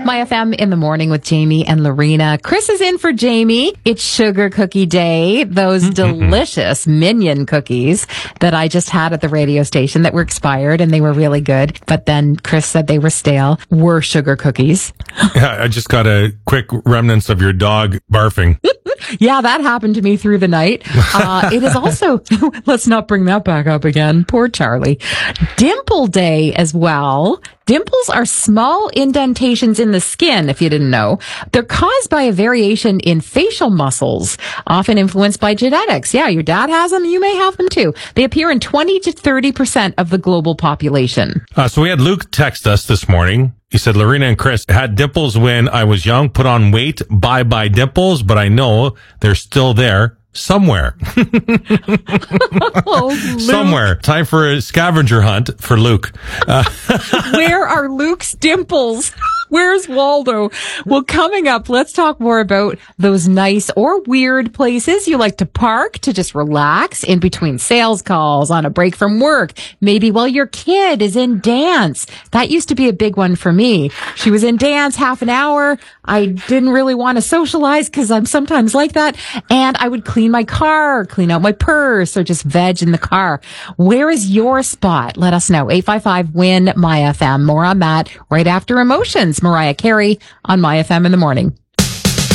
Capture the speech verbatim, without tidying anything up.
My F M in the morning with Jamie and Lorena. Chris is in for Jamie. It's Sugar Cookie Day. Those mm-hmm. delicious Minion cookies that I just had at the radio station that were expired and they were really good. But then Chris said they were stale, were sugar cookies. Yeah, I just got a quick remnants of your dog barfing. Yeah, that happened to me through the night. Uh, it is also, let's not bring that back up again. Poor Charlie. Dimple Day as well. Dimples are small indentations in the skin, if you didn't know. They're caused by a variation in facial muscles, often influenced by genetics. Yeah, your dad has them, you may have them too. They appear in twenty to thirty percent of the global population. Uh, so we had Luke text us this morning. He said, Lorena and Chris had dimples when I was young, put on weight, bye-bye dimples, but I know they're still there somewhere. Oh, somewhere. Time for a scavenger hunt for Luke. Uh, Where are Luke's dimples? Where's Waldo? Well, coming up, let's talk more about those nice or weird places you like to park to just relax in between sales calls, on a break from work, maybe while your kid is in dance. That used to be a big one for me. She was in dance half an hour. I didn't really want to socialize because I'm sometimes like that. And I would clean my car, clean out my purse, or just veg in the car. Where is your spot? Let us know. eight five five, W I N, M Y F M. More on that right after Emotions. Mariah Carey on My F M in the morning.